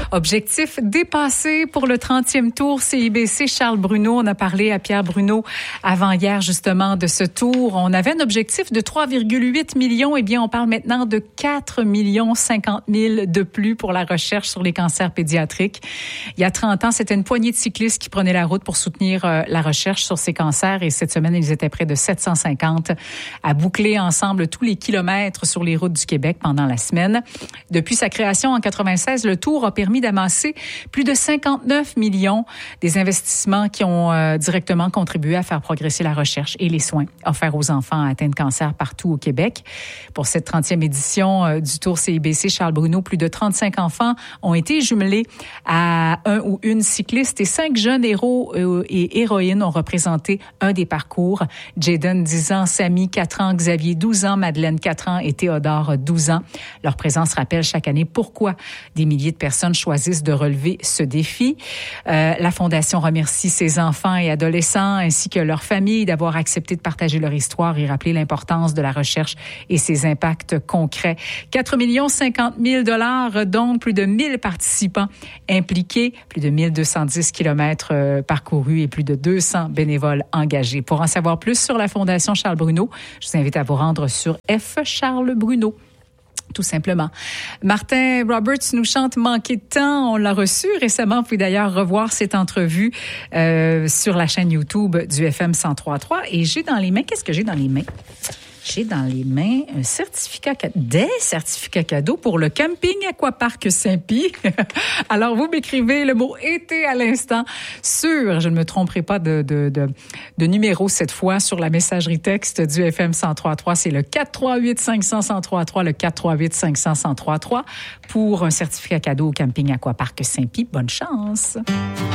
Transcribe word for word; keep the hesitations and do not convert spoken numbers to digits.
Objectif dépassé pour le trentième tour C I B C Charles Bruno. On a parlé à Pierre Bruno avant hier justement de ce tour. On avait un objectif de trois virgule huit millions. Eh bien, on parle maintenant de quatre millions cinquante mille de plus pour la recherche sur les cancers pédiatriques. Il y a trente ans, c'était une poignée de cyclistes qui prenaient la route pour soutenir euh, la recherche sur ces cancers. Et cette semaine, ils étaient près de sept cent cinquante à boucler ensemble tous les kilomètres sur les routes du Québec pendant la semaine. Depuis sa création en quatre-vingt-seize, le Tour a permis d'amasser plus de cinquante-neuf millions, des investissements qui ont euh, directement contribué à faire progresser la recherche et les soins offerts aux enfants atteints de cancer partout au Québec. Pour cette trentième édition euh, du Tour C I B C Charles Bruno, plus de trente-cinq enfants ont été jumelés à un ou une cycliste et cinq jeunes héros euh, et héroïnes ont représenté un des parcours. Jaden, dix ans, Samy, quatre ans, Xavier, douze ans, Madeleine, quatre ans et Théodore, douze ans. Leur présence rappelle chaque année pourquoi des milliers de personnes choisissent de relever ce défi. Euh, la Fondation remercie ses enfants et adolescents ainsi que leurs familles d'avoir accepté de partager leur histoire et rappeler l'importance de la recherche et ses impacts concrets. quatre millions cinquante mille dollars, donc plus de mille participants impliqués, plus de mille deux cent dix kilomètres euh, parcourus et plus de deux cents bénévoles engagés. Pour en savoir plus sur la Fondation Charles Bruno, je vous invite à vous rendre sur F Charles Bruno. Tout simplement. Martin Roberts nous chante « Manquer de temps ». On l'a reçu récemment. Vous pouvez d'ailleurs revoir cette entrevue euh, sur la chaîne YouTube du F M cent trois virgule trois. Et j'ai dans les mains, qu'est-ce que j'ai dans les mains? J'ai dans les mains un certificat, des certificats cadeaux pour le camping Aquapark Saint-Pie. Alors, vous m'écrivez le mot « été » à l'instant sur, je ne me tromperai pas de, de, de, de numéro cette fois, sur la messagerie texte du F M cent trois virgule trois. C'est le quatre trois huit cinq cents cent trois trois, le quatre trois huit cinq cents cent trois trois pour un certificat cadeau au camping Aquapark Saint-Pie. Bonne chance!